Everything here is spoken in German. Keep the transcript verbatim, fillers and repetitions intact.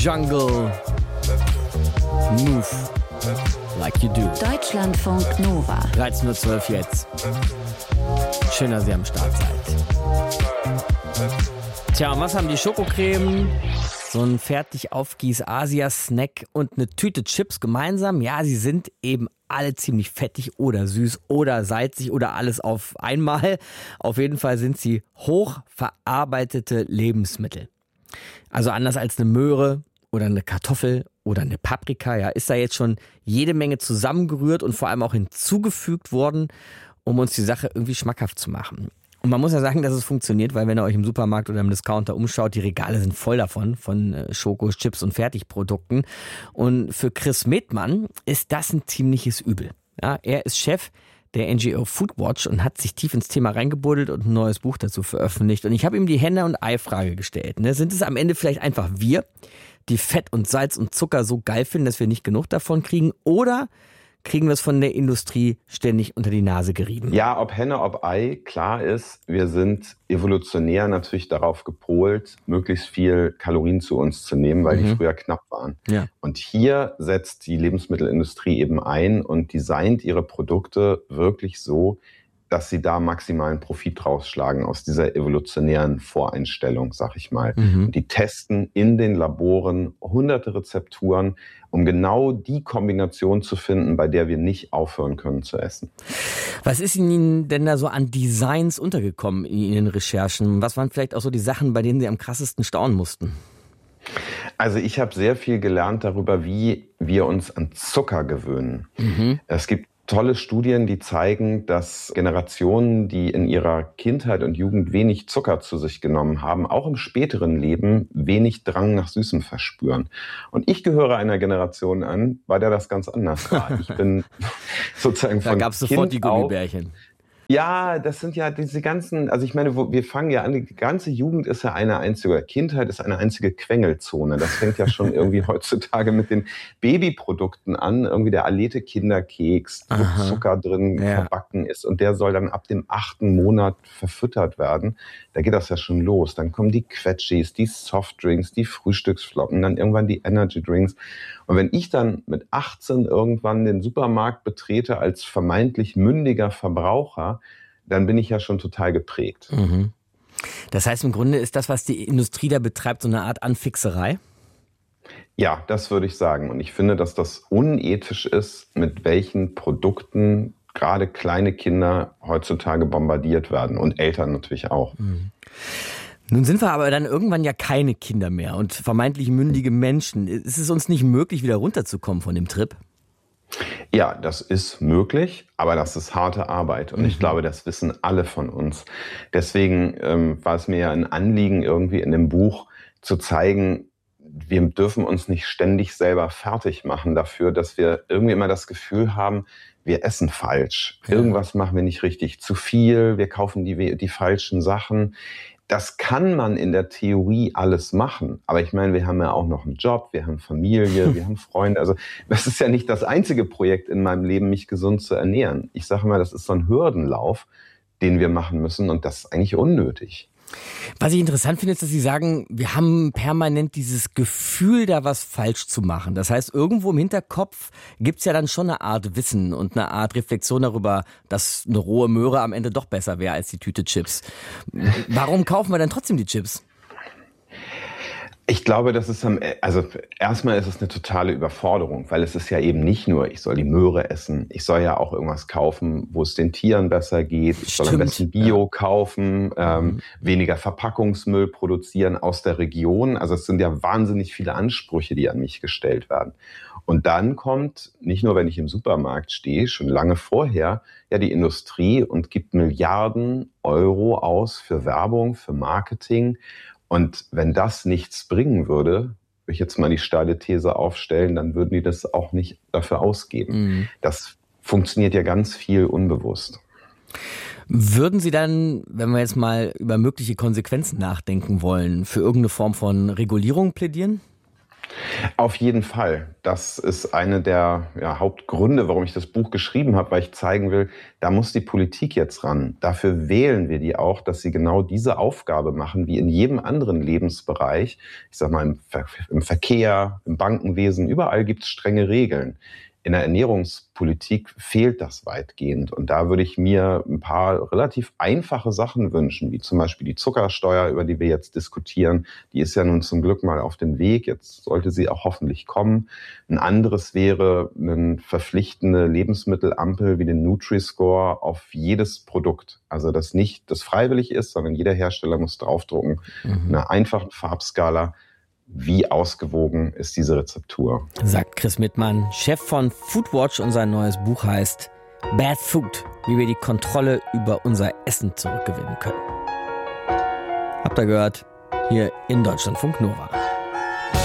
Jungle. Move like you do. Deutschlandfunk Nova. dreizehn Uhr zwölf jetzt. Schön, dass ihr am Start seid. Tja, und was haben die Schokocreme, so ein fertig Aufgieß-Asia-Snack und eine Tüte Chips gemeinsam? Ja, sie sind eben alle ziemlich fettig oder süß oder salzig oder alles auf einmal. Auf jeden Fall sind sie hochverarbeitete Lebensmittel. Also anders als eine Möhre oder eine Kartoffel oder eine Paprika, ja, ist da jetzt schon jede Menge zusammengerührt und vor allem auch hinzugefügt worden, um uns die Sache irgendwie schmackhaft zu machen. Und man muss ja sagen, dass es funktioniert, weil wenn ihr euch im Supermarkt oder im Discounter umschaut, die Regale sind voll davon, von Schokos, Chips und Fertigprodukten. Und für Chris Medmann ist das ein ziemliches Übel. Ja, er ist Chef der N G O Foodwatch und hat sich tief ins Thema reingebuddelt und ein neues Buch dazu veröffentlicht. Und ich habe ihm die Henne- und Ei-Frage gestellt. Ne? Sind es am Ende vielleicht einfach wir, die Fett und Salz und Zucker so geil finden, dass wir nicht genug davon kriegen? Oder kriegen wir es von der Industrie ständig unter die Nase gerieben? Ja, ob Henne, ob Ei, klar ist, wir sind evolutionär natürlich darauf gepolt, möglichst viel Kalorien zu uns zu nehmen, weil mhm. die früher knapp waren. Ja. Und hier setzt die Lebensmittelindustrie eben ein und designt ihre Produkte wirklich so, dass sie da maximalen Profit rausschlagen aus dieser evolutionären Voreinstellung, sag ich mal. Mhm. Und die testen in den Laboren hunderte Rezepturen, um genau die Kombination zu finden, bei der wir nicht aufhören können zu essen. Was ist Ihnen denn da so an Designs untergekommen in Ihren Recherchen? Was waren vielleicht auch so die Sachen, bei denen Sie am krassesten staunen mussten? Also ich habe sehr viel gelernt darüber, wie wir uns an Zucker gewöhnen. Mhm. Es gibt tolle Studien, die zeigen, dass Generationen, die in ihrer Kindheit und Jugend wenig Zucker zu sich genommen haben, auch im späteren Leben wenig Drang nach Süßem verspüren. Und ich gehöre einer Generation an, bei der das ganz anders war. Ich bin sozusagen von Da gab es sofort die Gummibärchen. Ja, das sind ja diese ganzen, also ich meine, wo, wir fangen ja an, die ganze Jugend ist ja eine einzige, Kindheit ist eine einzige Quengelzone. Das fängt ja schon irgendwie heutzutage mit den Babyprodukten an, irgendwie der Alete Kinderkeks, wo Zucker drin ja. verbacken ist und der soll dann ab dem achten Monat verfüttert werden. Da geht das ja schon los. Dann kommen die Quetschis, die Softdrinks, die Frühstücksflocken, dann irgendwann die Energydrinks. Und wenn ich dann mit achtzehn irgendwann den Supermarkt betrete als vermeintlich mündiger Verbraucher, dann bin ich ja schon total geprägt. Mhm. Das heißt, im Grunde ist das, was die Industrie da betreibt, so eine Art Anfixerei? Ja, das würde ich sagen. Und ich finde, dass das unethisch ist, mit welchen Produkten gerade kleine Kinder heutzutage bombardiert werden und Eltern natürlich auch. Mhm. Nun sind wir aber dann irgendwann ja keine Kinder mehr und vermeintlich mündige Menschen. Ist es uns nicht möglich, wieder runterzukommen von dem Trip? Ja, das ist möglich, aber das ist harte Arbeit. Und mhm. ich glaube, das wissen alle von uns. Deswegen ähm, war es mir ja ein Anliegen, irgendwie in dem Buch zu zeigen, wir dürfen uns nicht ständig selber fertig machen dafür, dass wir irgendwie immer das Gefühl haben, wir essen falsch. Ja. Irgendwas machen wir nicht richtig. Zu viel, wir kaufen die, die falschen Sachen. Das kann man in der Theorie alles machen. Aber ich meine, wir haben ja auch noch einen Job, wir haben Familie, wir haben Freunde. Also das ist ja nicht das einzige Projekt in meinem Leben, mich gesund zu ernähren. Ich sage mal, das ist so ein Hürdenlauf, den wir machen müssen und das ist eigentlich unnötig. Was ich interessant finde, ist, dass Sie sagen, wir haben permanent dieses Gefühl, da was falsch zu machen. Das heißt, irgendwo im Hinterkopf gibt's ja dann schon eine Art Wissen und eine Art Reflexion darüber, dass eine rohe Möhre am Ende doch besser wäre als die Tüte Chips. Warum kaufen wir dann trotzdem die Chips? Ich glaube, das ist am, also erstmal ist es eine totale Überforderung, weil es ist ja eben nicht nur, ich soll die Möhre essen, ich soll ja auch irgendwas kaufen, wo es den Tieren besser geht, ich soll am besten Bio ja. kaufen, ähm, mhm. weniger Verpackungsmüll produzieren aus der Region. Also es sind ja wahnsinnig viele Ansprüche, die an mich gestellt werden. Und dann kommt, nicht nur wenn ich im Supermarkt stehe, schon lange vorher, ja die Industrie und gibt Milliarden Euro aus für Werbung, für Marketing. Und wenn das nichts bringen würde, würde ich jetzt mal die steile These aufstellen, dann würden die das auch nicht dafür ausgeben. Mhm. Das funktioniert ja ganz viel unbewusst. Würden Sie dann, wenn wir jetzt mal über mögliche Konsequenzen nachdenken wollen, für irgendeine Form von Regulierung plädieren? Auf jeden Fall. Das ist eine der ja, Hauptgründe, warum ich das Buch geschrieben habe, weil ich zeigen will, da muss die Politik jetzt ran. Dafür wählen wir die auch, dass sie genau diese Aufgabe machen, wie in jedem anderen Lebensbereich. Ich sag mal, im, Ver- im Verkehr, im Bankenwesen, überall gibt es strenge Regeln. In der Ernährungspolitik fehlt das weitgehend. Und da würde ich mir ein paar relativ einfache Sachen wünschen, wie zum Beispiel die Zuckersteuer, über die wir jetzt diskutieren. Die ist ja nun zum Glück mal auf dem Weg. Jetzt sollte sie auch hoffentlich kommen. Ein anderes wäre eine verpflichtende Lebensmittelampel wie den Nutri-Score auf jedes Produkt. Also das nicht das freiwillig ist, sondern jeder Hersteller muss draufdrucken. Mhm. Eine einfache Farbskala. Wie ausgewogen ist diese Rezeptur? Sagt Chris Mittmann, Chef von Foodwatch, und sein neues Buch heißt Bad Food, wie wir die Kontrolle über unser Essen zurückgewinnen können. Habt ihr gehört? Hier in Deutschlandfunk Nova.